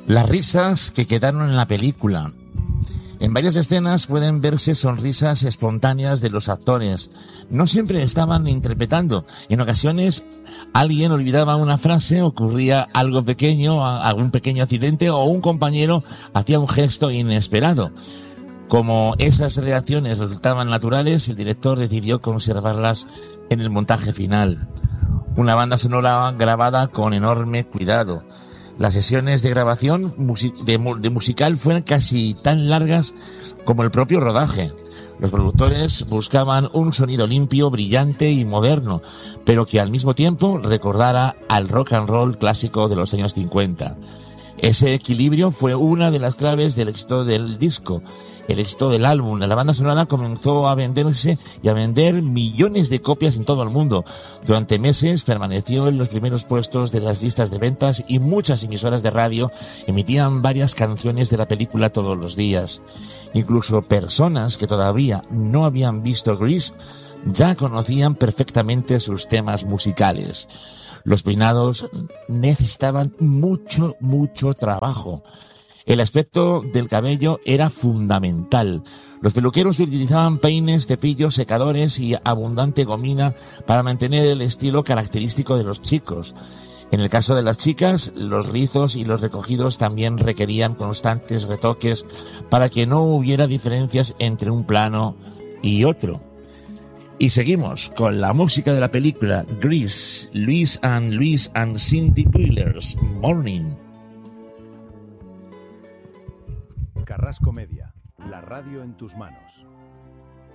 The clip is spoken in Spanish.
Las risas que quedaron en la película. En varias escenas pueden verse sonrisas espontáneas de los actores. No siempre estaban interpretando. En ocasiones alguien olvidaba una frase, ocurría algo pequeño, algún pequeño accidente o un compañero hacía un gesto inesperado. Como esas reacciones resultaban naturales, el director decidió conservarlas en el montaje final. Una banda sonora grabada con enorme cuidado. Las sesiones de grabación de musical fueron casi tan largas como el propio rodaje. Los productores buscaban un sonido limpio, brillante y moderno, pero que al mismo tiempo recordara al rock and roll clásico de los años 50. Ese equilibrio fue una de las claves del éxito del disco, el éxito del álbum. La banda sonora comenzó a venderse y a vender millones de copias en todo el mundo. Durante meses permaneció en los primeros puestos de las listas de ventas y muchas emisoras de radio emitían varias canciones de la película todos los días. Incluso personas que todavía no habían visto Grease ya conocían perfectamente sus temas musicales. Los peinados necesitaban mucho trabajo. El aspecto del cabello era fundamental. Los peluqueros utilizaban peines, cepillos, secadores y abundante gomina para mantener el estilo característico de los chicos. En el caso de las chicas, los rizos y los recogidos también requerían constantes retoques para que no hubiera diferencias entre un plano y otro. Y seguimos con la música de la película Grease, Louis and Cindy Wheeler's Morning. Carrasco Media, la radio en tus manos.